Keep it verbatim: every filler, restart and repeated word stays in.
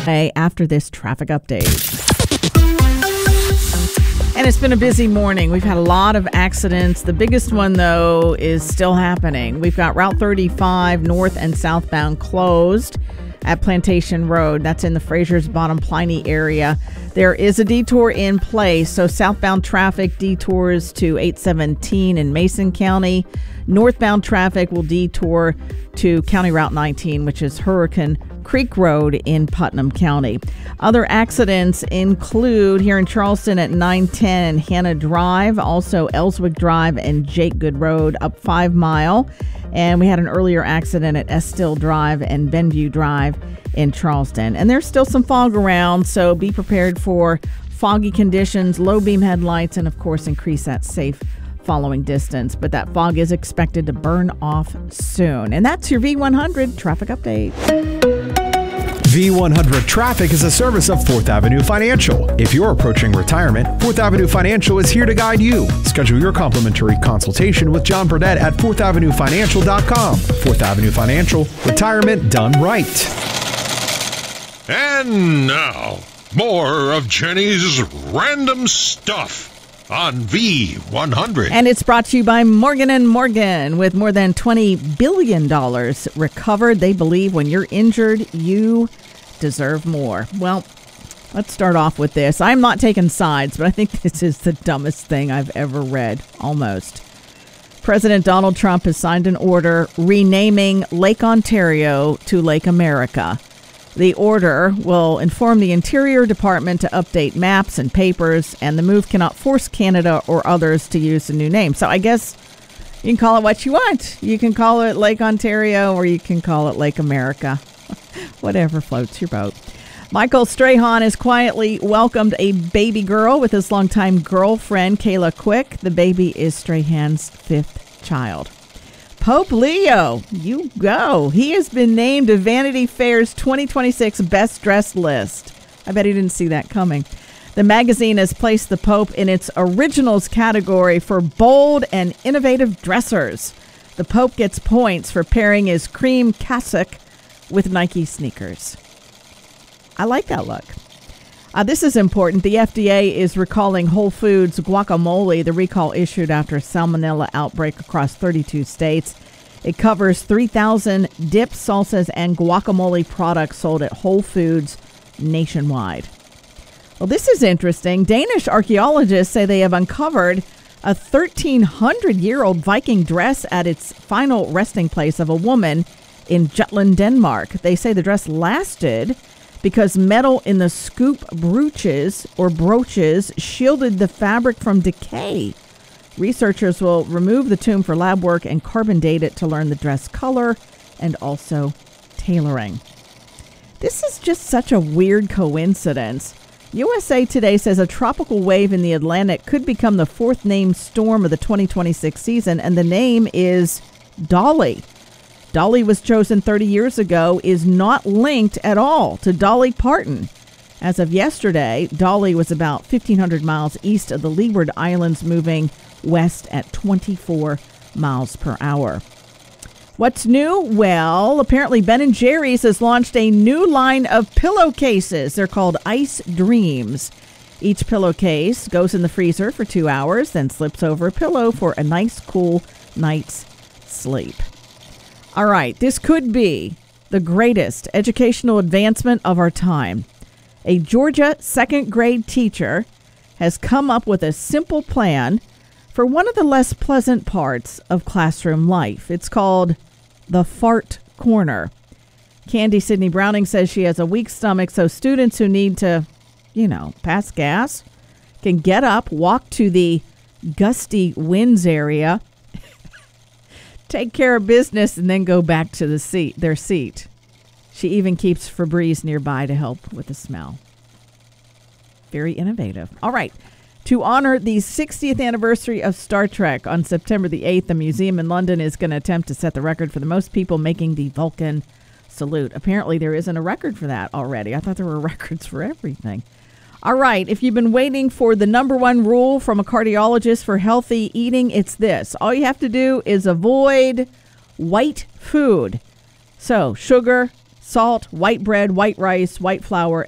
After this traffic update. And it's been a busy morning. We've had a lot of accidents. The biggest one, though, is still happening. We've got Route thirty-five north and southbound closed at Plantation Road. That's in the Fraser's Bottom Pliny area. There is a detour in place, so southbound traffic detours to eight seventeen in Mason County. Northbound traffic will detour to County Route nineteen, which is Hurricane Creek Road in Putnam County. Other accidents include here in Charleston at nine ten Hannah Drive, also Ellswick Drive and Jake Good Road up five mile. And we had an earlier accident at Estill Drive and Benview Drive in Charleston. And there's still some fog around, so be prepared for foggy conditions, low beam headlights, and of course increase that safe following distance. But that fog is expected to burn off soon. And that's your V one hundred traffic update. V one hundred Traffic is a service of Fourth Avenue Financial. If you're approaching retirement, Fourth Avenue Financial is here to guide you. Schedule your complimentary consultation with John Burdett at fourth avenue financial dot com. Fourth Avenue Financial, retirement done right. And now, more of Jenny's random stuff on V one hundred. And it's brought to you by Morgan and Morgan. With more than twenty billion dollars recovered, they believe when you're injured, you deserve more. Well, let's start off with this. I'm not taking sides, but I think this is the dumbest thing I've ever read, almost. President Donald Trump has signed an order renaming Lake Ontario to Lake America. The order will inform the Interior Department to update maps and papers, and the move cannot force Canada or others to use the new name. So I guess you can call it what you want. You can call it Lake Ontario, or you can call it Lake America. Whatever floats your boat. Michael Strahan has quietly welcomed a baby girl with his longtime girlfriend, Kayla Quick. The baby is Strahan's fifth child. Pope Leo, you go. He has been named to Vanity Fair's twenty twenty-six Best Dressed list. I bet he didn't see that coming. The magazine has placed the Pope in its originals category for bold and innovative dressers. The Pope gets points for pairing his cream cassock with Nike sneakers. I like that look. Uh, this is important. The F D A is recalling Whole Foods guacamole. The recall issued after a salmonella outbreak across thirty-two states. It covers three thousand dips, salsas, and guacamole products sold at Whole Foods nationwide. Well, this is interesting. Danish archaeologists say they have uncovered a thirteen hundred year old Viking dress at its final resting place of a woman in Jutland, Denmark. They say the dress lasted because metal in the scoop brooches or brooches shielded the fabric from decay. Researchers will remove the tomb for lab work and carbon date it to learn the dress color and also tailoring. This is just such a weird coincidence. U S A Today says a tropical wave in the Atlantic could become the fourth named storm of the twenty twenty-six season, and the name is Dolly. Dolly was chosen thirty years ago, is not linked at all to Dolly Parton. As of yesterday, Dolly was about fifteen hundred miles east of the Leeward Islands, moving west at twenty-four miles per hour. What's new? Well, apparently Ben and Jerry's has launched a new line of pillowcases. They're called Ice Dreams. Each pillowcase goes in the freezer for two hours, then slips over a pillow for a nice, cool night's sleep. All right, this could be the greatest educational advancement of our time. A Georgia second grade teacher has come up with a simple plan for one of the less pleasant parts of classroom life. It's called the Fart Corner. Candy Sidney Browning says she has a weak stomach, so students who need to, you know, pass gas can get up, walk to the gusty winds area, take care of business, and then go back to the seat, their seat. She even keeps Febreze nearby to help with the smell. Very innovative. All right. To honor the sixtieth anniversary of Star Trek on September the eighth, the museum in London is going to attempt to set the record for the most people making the Vulcan salute. Apparently, there isn't a record for that already. I thought there were records for everything. All right. If you've been waiting for the number one rule from a cardiologist for healthy eating, it's this. All you have to do is avoid white food. So sugar, salt, white bread, white rice, white flour,